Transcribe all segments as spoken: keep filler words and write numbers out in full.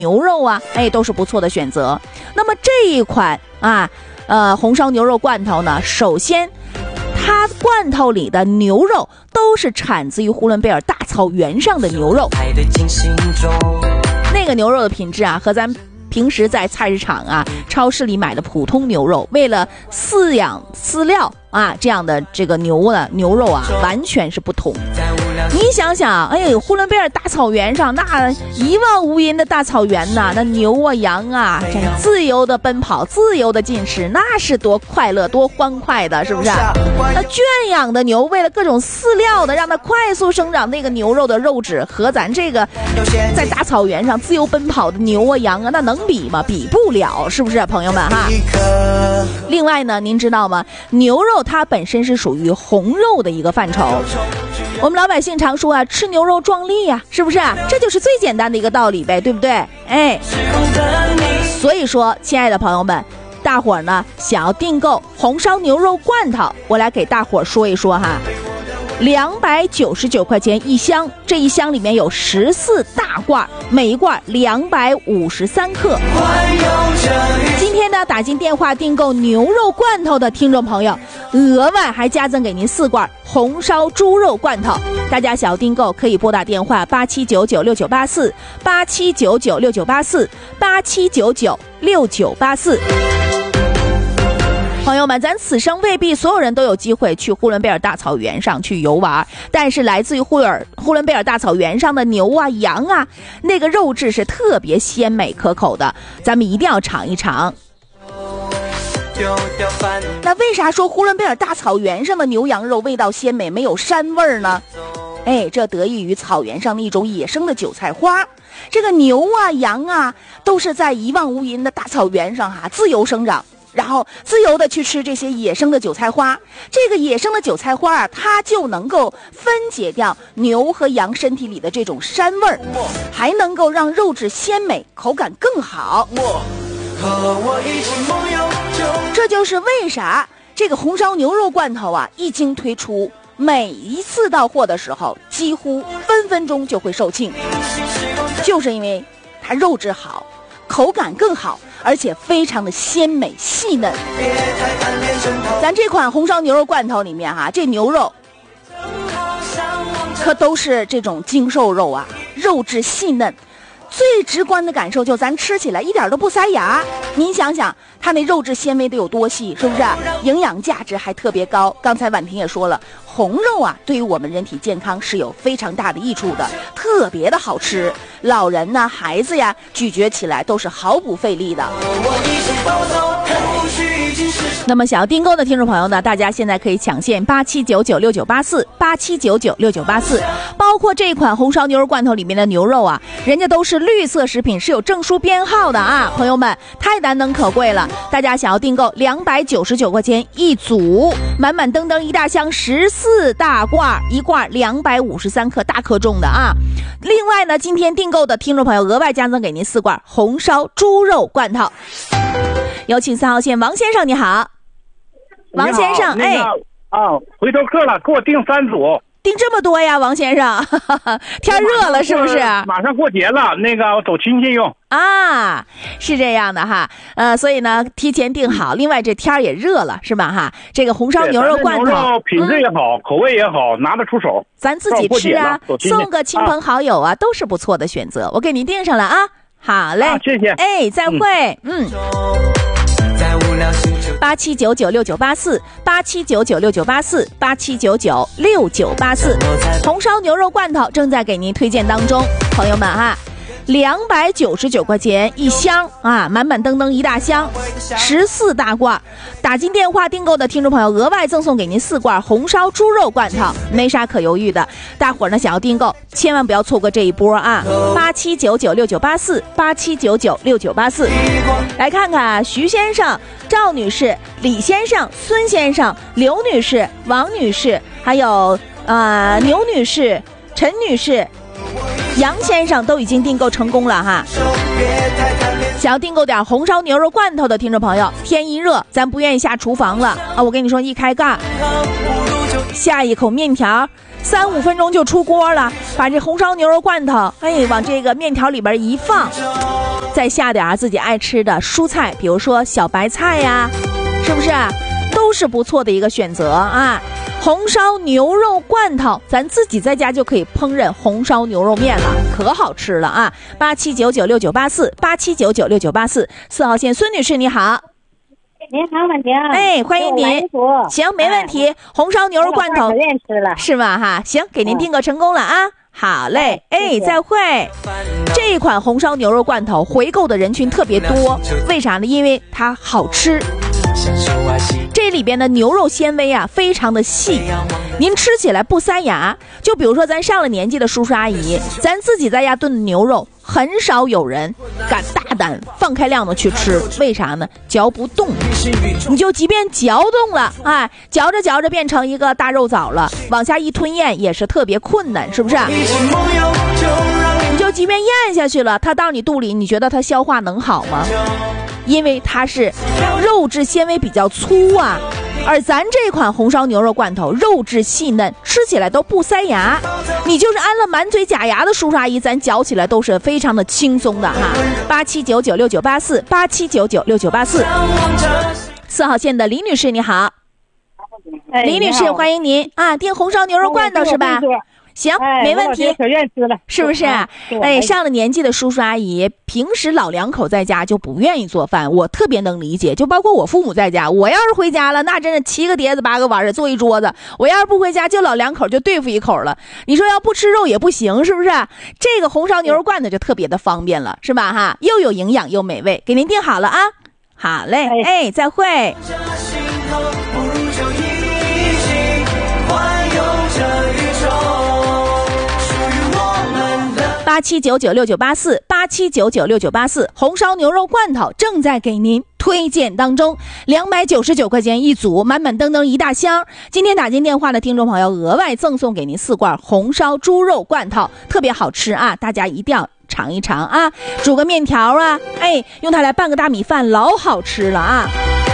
牛肉啊，哎，都是不错的选择。那么这一款啊，呃，红烧牛肉罐头呢，首先它罐头里的牛肉都是产自于呼伦贝尔大草原上的牛肉，那个牛肉的品质啊，和咱平时在菜市场啊、超市里买的普通牛肉，为了饲养饲料啊这样的这个牛啊牛肉啊，完全是不同。你想想，哎呦，呼伦贝尔大草原上那一望无垠的大草原呐，那牛啊羊啊，这自由的奔跑，自由的进食，那是多快乐多欢快的，是不是？那圈养的牛，为了各种饲料的让它快速生长，那个牛肉的肉质和咱这个在大草原上自由奔跑的牛啊羊啊，那能比吗？比不了，是不是朋友们哈？另外呢，您知道吗？牛肉它本身是属于红肉的一个范畴。我们老百姓常说啊，吃牛肉壮丽呀、啊，是不是？这就是最简单的一个道理呗，对不对？哎，所以说，亲爱的朋友们，大伙儿呢想要订购红烧牛肉罐头，我来给大伙儿说一说哈。两百九十九块钱一箱，这一箱里面有十四大罐，每一罐两百五十三克。今天呢，打进电话订购牛肉罐头的听众朋友，额外还加赠给您四罐红烧猪肉罐头。大家想要订购可以拨打电话八七九九六九八四八七九九六九八四八七九九六九八四。朋友们，咱此生未必所有人都有机会去呼伦贝尔大草原上去游玩，但是来自于呼尔呼伦贝尔大草原上的牛啊羊啊，那个肉质是特别鲜美可口的，咱们一定要尝一尝。那为啥说呼伦贝尔大草原上的牛羊肉味道鲜美，没有膻味儿呢？哎，这得益于草原上的一种野生的韭菜花。这个牛啊羊啊都是在一望无垠的大草原上哈、啊、自由生长，然后自由的去吃这些野生的韭菜花。这个野生的韭菜花啊，它就能够分解掉牛和羊身体里的这种膻味儿，还能够让肉质鲜美，口感更好。这就是为啥这个红烧牛肉罐头啊一经推出，每一次到货的时候几乎分分钟就会售罄，就是因为它肉质好，口感更好，而且非常的鲜美细嫩。咱这款红烧牛肉罐头里面哈、啊，这牛肉可都是这种精瘦肉啊，肉质细嫩。最直观的感受就咱吃起来一点都不塞牙。您想想它那肉质纤维得有多细，是不是？营养价值还特别高。刚才婉婷也说了，红肉啊对于我们人体健康是有非常大的益处的，特别的好吃，老人呢孩子呀咀嚼起来都是毫不费力的。那么想要订购的听众朋友呢，大家现在可以抢现八七九九六九八四八七九九六九八四，包括这款红烧牛肉罐头里面的牛肉啊，人家都是绿色食品，是有证书编号的啊，朋友们太难能可贵了。大家想要订购两百九十九块钱一组，满满登登一大箱十四大罐，一罐两百五十三克，大克重的啊。另外呢，今天订购的听众朋友额外加赠给您四罐红烧猪肉罐头。有请三号线王先生，你好。王先生，哎， 啊，回头客了，给我订三组。 订这么多呀，王先生？天热了是不是？ 马上过节了，那个我走亲戚用啊，是这样的哈，呃，所以呢提前订好。另外这天也热了，是吧哈？这个红烧牛肉罐头， 牛肉品质也好，嗯、口味也好，拿得出手。 咱自己吃啊，送个亲朋好友啊，啊，都是不错的选择。我给您订上了啊，好嘞， 啊、谢谢。 哎，再会，嗯。八七九九六九八四八七九九六九八四八七九九六九八四，红烧牛肉罐头正在给您推荐当中，朋友们哈，两百九十九块钱一箱啊，满满登登一大箱，十四大罐。打进电话订购的听众朋友，额外赠送给您四罐红烧猪肉罐头，没啥可犹豫的。大伙儿呢想要订购，千万不要错过这一波啊！八七九九六九八四八七九九六九八四。来看看徐先生、赵女士、李先生、孙先生、刘女士、王女士，还有呃牛女士、陈女士、杨先生都已经订购成功了哈。想要订购点红烧牛肉罐头的听众朋友，天一热咱不愿意下厨房了啊！我跟你说，一开盖下一口面条，三五分钟就出锅了，把这红烧牛肉罐头哎往这个面条里边一放， 再下点自己爱吃的蔬菜，比如说小白菜呀，是不是都是不错的一个选择啊？红烧牛肉罐头，咱自己在家就可以烹饪红烧牛肉面了，可好吃了啊！八七九九六九八四，八七九九六九八四，四号线孙女士你好。 您好，婉婷。 哎，欢迎您。行，没问题。哎、红烧牛肉罐头是吧？哈，行，给您订个成功了啊。嗯、好嘞，哎，谢谢再会。这款红烧牛肉罐头回购的人群特别多，为啥呢？因为它好吃。这里边的牛肉纤维啊非常的细，您吃起来不塞牙。就比如说咱上了年纪的叔叔阿姨，咱自己在家炖的牛肉很少有人敢大胆放开量的去吃，为啥呢？嚼不动，你就即便嚼动了，哎，嚼着嚼着变成一个大肉枣了，往下一吞咽也是特别困难，是不是？你就即便咽下去了，它到你肚里，你觉得它消化能好吗？因为它是肉质纤维比较粗啊，而咱这款红烧牛肉罐头肉质细嫩，吃起来都不塞牙，你就是安了满嘴假牙的叔叔阿姨，咱嚼起来都是非常的轻松的哈。八七九九六九八四，八七九九六九八四。四号线的李女士你好。哎、李女士欢迎您啊，订红烧牛肉罐头是吧？行， 哎、 没问题， 可愿吃了， 是不是？哎，上了年纪的叔叔阿姨，平时老两口在家就不愿意做饭，我特别能理解。就包括我父母在家，我要是回家了，那真是七个碟子八个碗的坐一桌子。我要是不回家，就老两口就对付一口了。你说要不吃肉也不行，是不是？这个红烧牛肉罐头就特别的方便了，是吧？哈，又有营养又美味，给您订好了啊。好嘞，哎，哎再会。八七九九六九八四，八七九九六九八四，红烧牛肉罐头正在给您推荐当中，两百九十九块钱一组，满满登登一大箱。今天打进电话的听众朋友，额外赠送给您四罐红烧猪肉罐头，特别好吃啊！大家一定要尝一尝啊！煮个面条啊，哎，用它来拌个大米饭，老好吃了啊！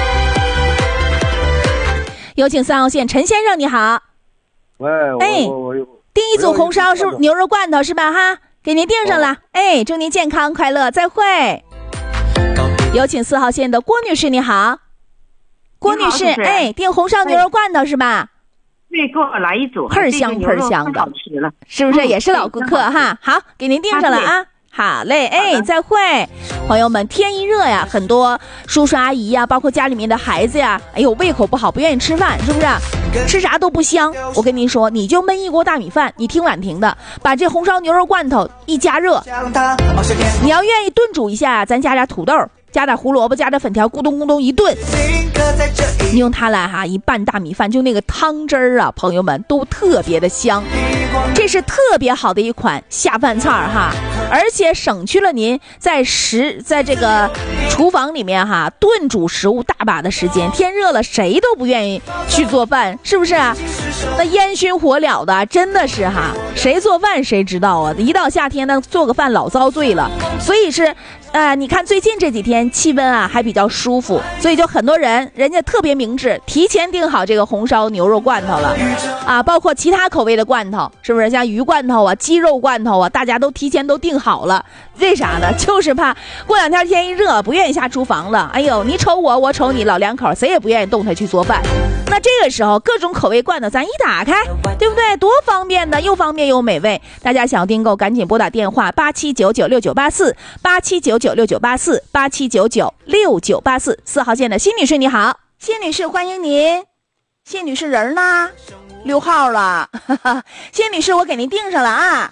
有请三号线陈先生，你好。 喂， 哎，订一组红烧是牛肉罐头是吧？哈。给您订上了，哦、哎，祝您健康快乐，再会。有请四号线的郭女士，你好，郭女士，哎，订红烧牛肉罐头是吧？ 对，给我来一组， 喷香喷香的， 好吃了， 是不是？也是老顾客哈，好，给您订上了啊。好嘞，哎，再会，朋友们，天一热呀，很多叔叔阿姨呀，包括家里面的孩子呀，哎呦，胃口不好，不愿意吃饭，是不是？吃啥都不香。我跟您说，你就焖一锅大米饭，你听婉婷的，把这红烧牛肉罐头一加热，你要愿意炖煮一下，咱加点土豆，加点胡萝卜，加点粉条，咕咚咕咚一炖，你用它来哈一拌大米饭，就那个汤汁儿啊，朋友们都特别的香，这是特别好的一款下饭菜哈，而且省去了您在食在这个厨房里面哈炖煮食物大把的时间。天热了，谁都不愿意去做饭，是不是啊？那烟熏火燎的，真的是哈，谁做饭谁知道啊？一到夏天呢，做个饭老遭罪了，所以是。呃，你看最近这几天气温啊还比较舒服，所以就很多人人家特别明智，提前订好这个红烧牛肉罐头了啊，包括其他口味的罐头，是不是像鱼罐头啊、鸡肉罐头啊，大家都提前都订好了。为啥呢？就是怕过两天天一热，不愿意下厨房了。哎呦，你瞅我，我瞅你，老两口谁也不愿意动弹去做饭。那这个时候各种口味罐头咱一打开，对不对？多方便的，又方便又美味。大家想要订购，赶紧拨打电话八七九九六九八四八七九九六九八四八七九九六九八四。四号线的辛女士你好，谢女士欢迎您。谢女士人呢？六号了，谢女士我给您订上了啊。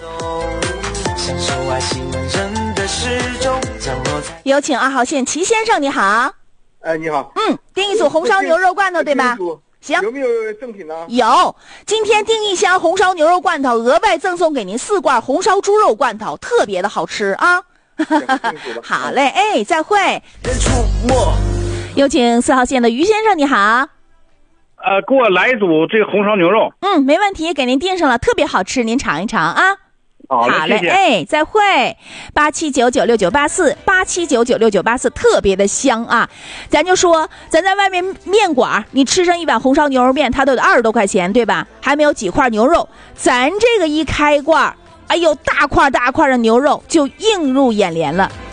有请二号线齐先生你好。 哎，你好。 嗯，订一组红烧牛肉罐头对吧？行。 有没有赠品呢？ 有，今天订一箱红烧牛肉罐头，额外赠送给您四罐红烧猪肉罐头，特别的好吃啊。好嘞，哎，再会。有请四号线的于先生，你好。 呃，给我来一组这个红烧牛肉。 嗯，没问题，给您订上了，特别好吃，您尝一尝啊。 好嘞， 好嘞， 谢谢。 哎，再会。八七九九六九八四，八七九九六九八四，特别的香啊！咱就说，咱在外面面馆，你吃上一碗红烧牛肉面，它都得二十多块钱，对吧？还没有几块牛肉，咱这个一开罐，哎呦，大块大块的牛肉就映入眼帘了。